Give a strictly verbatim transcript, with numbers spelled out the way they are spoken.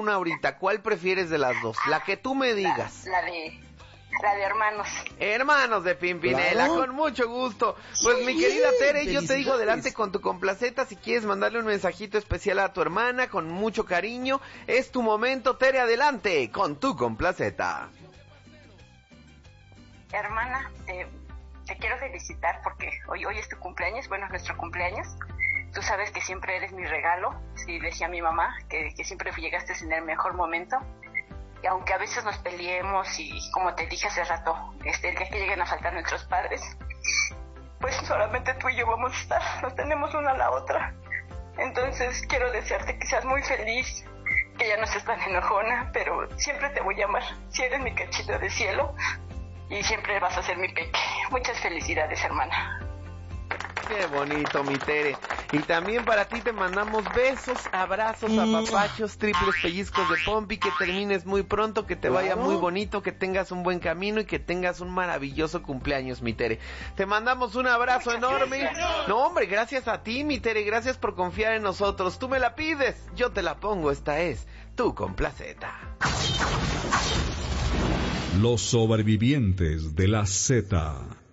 una ahorita. ¿Cuál prefieres de las dos? La que tú me digas. La, la de... La de hermanos. Hermanos de Pimpinela, claro. Con mucho gusto. Pues mi querida Tere, yo te digo adelante con tu complaceta. Si quieres mandarle un mensajito especial a tu hermana, con mucho cariño, es tu momento, Tere, adelante con tu complaceta. Hermana, te, te quiero felicitar porque hoy, hoy es tu cumpleaños, bueno, es nuestro cumpleaños. Tú sabes que siempre eres mi regalo. Sí, decía mi mamá que, que siempre llegaste en el mejor momento. Y aunque a veces nos peleemos y como te dije hace rato, este, el día que lleguen a faltar nuestros padres, pues solamente tú y yo vamos a estar, nos tenemos una a la otra. Entonces quiero desearte que seas muy feliz, que ya no seas tan enojona, pero siempre te voy a amar. Si eres mi cachito de cielo y siempre vas a ser mi peque. Muchas felicidades, hermana. Qué bonito, mi Tere. Y también para ti te mandamos besos, abrazos, apapachos, triples pellizcos de pompi, que termines muy pronto, que te vaya muy bonito, que tengas un buen camino y que tengas un maravilloso cumpleaños, mi Tere. Te mandamos un abrazo Muchas enorme. Gracias. No, hombre, gracias a ti, mi Tere, gracias por confiar en nosotros. Tú me la pides, yo te la pongo, esta es tu complaceta. Los sobrevivientes de la Z.